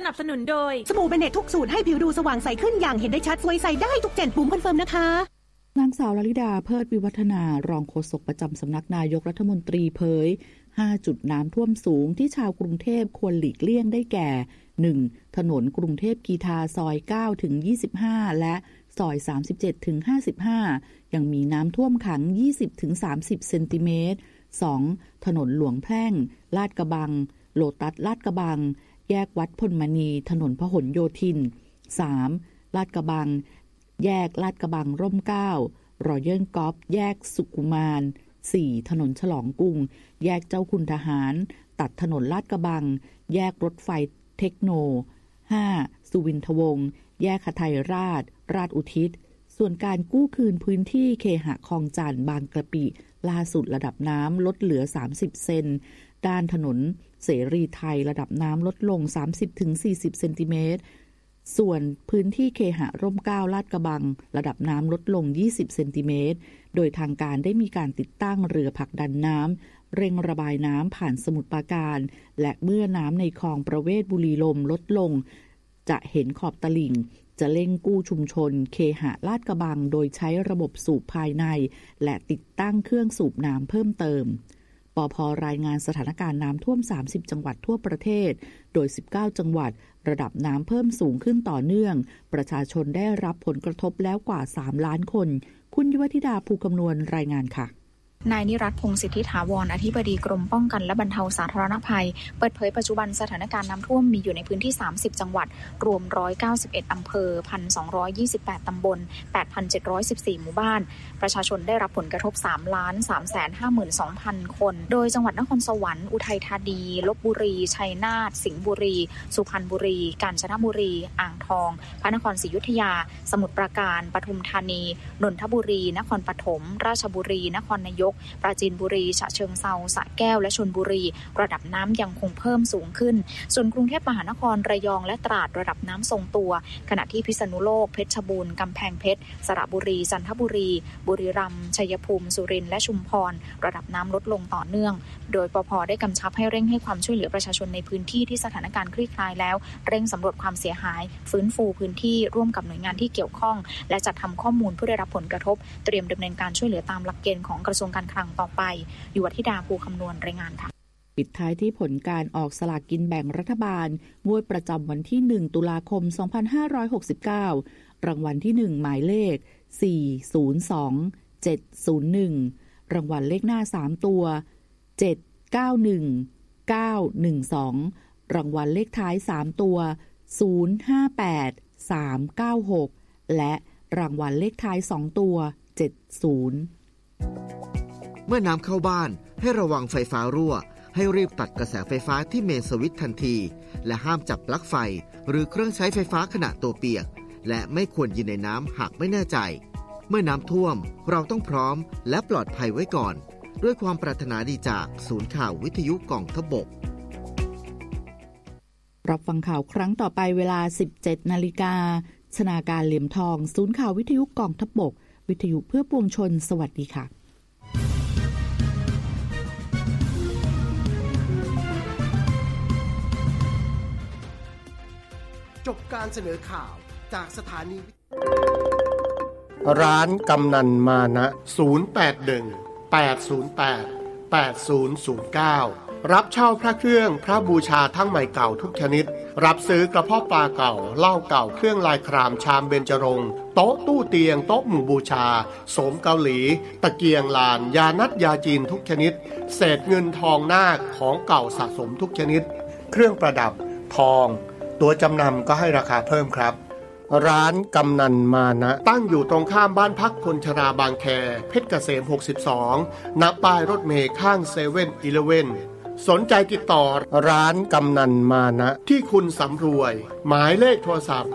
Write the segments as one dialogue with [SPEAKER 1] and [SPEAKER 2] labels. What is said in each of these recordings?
[SPEAKER 1] นับสนุนโดย
[SPEAKER 2] สบู่เบเนตทุกสูตรให้ผิวดูสว่างใสขึ้นอย่างเห็นได้ชัดสวยใสได้ทุก7ปุ่มคอนเฟิร์มนะคะ
[SPEAKER 3] นางสาวลลิดาเพิดวิวัฒนารองโฆษกประจำสำนักนายกรัฐมนตรีเผย5 จุดน้ำท่วมสูงที่ชาวกรุงเทพควรหลีกเลี่ยงได้แก่ 1. ถนนกรุงเทพกีฬาซอย 9-25 และซอย 37-55 ยังมีน้ำท่วมขัง 20-30 เซนติเมตร 2. ถนนหลวงแพร่งลาดกระบังโลตัสลาดกระบังแยกวัดพลมณีถนนพหลโยธิน 3. ลาดกระบังแยกลาดกระบังร่มเกล้ารอยัลกอล์ฟแยกสุขุมาน 4. ถนนฉลองกรุงแยกเจ้าคุณทหารตัดถนนลาดกระบังแยกรถไฟเทคโน 5. สุวินทวงศ์แยกหทัยราชอุทิศส่วนการกู้คืนพื้นที่เคหะคลองจันทน์บางกระปิล่าสุดระดับน้ำลดเหลือ30เซนด้านถนนเสรีไทยระดับน้ำลดลง 30-40 เซนติเมตรส่วนพื้นที่เคหะร่มเกล้าลาดกระบังระดับน้ำลดลง20เซนติเมตรโดยทางการได้มีการติดตั้งเรือผลักดันน้ำเร่งระบายน้ำผ่านสมุทรปราการและเมื่อน้ำในคลองประเวศบุรีลมย์ลดลงจะเห็นขอบตลิ่งจะเร่งกู้ชุมชนเคหะลาดกระบังโดยใช้ระบบสูบภายในและติดตั้งเครื่องสูบน้ำเพิ่มเติมปภ.รายงานสถานการณ์น้ำท่วม30จังหวัดทั่วประเทศโดย19จังหวัดระดับน้ำเพิ่มสูงขึ้นต่อเนื่องประชาชนได้รับผลกระทบแล้วกว่า3ล้านคนคุณยุวธิดาภูคำนวณรายงานค่ะ
[SPEAKER 4] นายนิรัตน์ พงษ์สิทธิถาวรอธิบดีกรมป้องกันและบรรเทาสาธารณภัยเปิดเผยปัจจุบันสถานการณ์น้ำท่วมมีอยู่ในพื้นที่30จังหวัดรวม191อำเภอ 1,228 ตำบล 8,714 หมู่บ้านประชาชนได้รับผลกระทบ 3,352,000 คนโดยจังหวัดนครสวรรค์อุทัยธานีลพบุรีชัยนาทสิงห์บุรีสุพรรณบุรีกาญจนบุรีอ่างทองพระนครศรีอยุธยาสมุทรปราการปทุมธานีนนทบุรีนครปฐมราชบุรีนครนายกปราจีนบุรีฉะเชิงเทราสระแก้วและชลบุรีระดับน้ำยังคงเพิ่มสูงขึ้นส่วนกรุงเทพมหานครระยองและตราดระดับน้ำทรงตัวขณะที่พิษณุโลกเพชรบูรณ์กำแพงเพชรสระบุรีจันทบุรีบุรีรัมย์ชัยภูมิสุรินทร์และชุมพรระดับน้ำลดลงต่อเนื่องโดยปภ.ได้กำชับให้เร่งให้ความช่วยเหลือประชาชนในพื้นที่ที่สถานการณ์คลี่คลายแล้วเร่งสำรวจความเสียหายฟื้นฟูพื้นที่ร่วมกับหน่วยงานที่เกี่ยวข้องและจัดทำข้อมูลผู้ได้รับผลกระทบเตรียมดำเนินการช่วยเหลือตามหลักเกณฑ์ของกระทรวงการคลังต่อไปยุวธิดาภูคำนวณรายงานค่ะ
[SPEAKER 3] ปิดท้ายที่ผลการออกสลากกินแบ่งรัฐบาลงวดประจำวันที่1ตุลาคม2569รางวัลที่1หมายเลข402701รางวัลเลขหน้า3ตัว791912รางวัลเลขท้าย3ตัว058396และรางวัลเลขท้าย2ตัว70
[SPEAKER 5] เมื่อน้ำเข้าบ้านให้ระวังไฟฟ้ารั่วให้รีบตัดกระแสไฟฟ้าที่เมนสวิตช์ทันทีและห้ามจับปลั๊กไฟหรือเครื่องใช้ไฟฟ้าขณะตัวเปียกและไม่ควรยืนในน้ำหากไม่แน่ใจเมื่อน้ำท่วมเราต้องพร้อมและปลอดภัยไว้ก่อนด้วยความปรารถนาดีจากศูนย์ข่าววิทยุกองทัพบก
[SPEAKER 3] รับฟังข่าวครั้งต่อไปเวลา 17:00 น.ชนาการเหลี่ยมทองศูนย์ข่าววิทยุกองทัพบกวิทยุเพื่อปวงชนสวัสดีค่ะ
[SPEAKER 6] จบการเสนอข่าวจากสถานี
[SPEAKER 7] ร้านกำนันมานะ081-808-8009รับเช่าพระเครื่องพระบูชาทั้งใหม่เก่าทุกชนิดรับซื้อกระเพาะปลาเก่าเหล้าเก่าเครื่องลายครามชามเบญจรงค์โต๊ะตู้เตียงโต๊ะหมู่บูชาโสมเกาหลีตะเกียงลานยานัดยาจีนทุกชนิดเศษเงินทองนาคของเก่าสะสมทุกชนิดเครื่องประดับทองตัวจำนำก็ให้ราคาเพิ่มครับร้านกำนันมานะตั้งอยู่ตรงข้ามบ้านพักคนชราบางแคเพชรเกษม62ณป้ายรถเมล์ข้าง7-Elevenสนใจติดต่อร้านกำนันมานะที่คุณสำรวยหมายเลขโทรศัพท์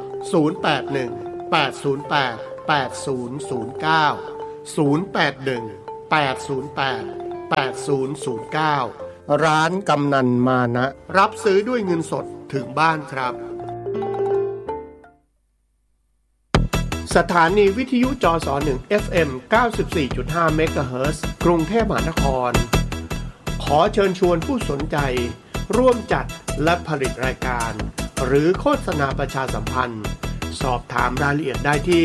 [SPEAKER 7] 081-808-8009 ร้านกำนันมานะรับซื้อด้วยเงินสดถึงบ้านครับสถานีวิทยุจส1 FM 94.5 เมกะเฮิรตซ์กรุงเทพมหานครขอเชิญชวนผู้สนใจร่วมจัดและผลิตรายการหรือโฆษณาประชาสัมพันธ์สอบถามรายละเอียดได้ที่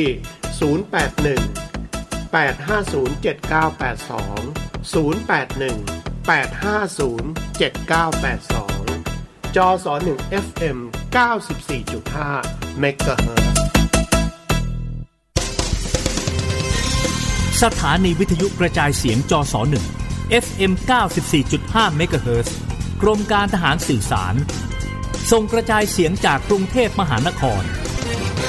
[SPEAKER 7] 081 850 7982 081 850 7982 จส1 FM 94.5 เมกะเฮิรตซ์
[SPEAKER 1] สถานีวิทยุกระจายเสียงจส1 FM 94.5 เมกะเฮิรตซ์กรมการทหารสื่อสารส่งกระจายเสียงจากกรุงเทพมหานคร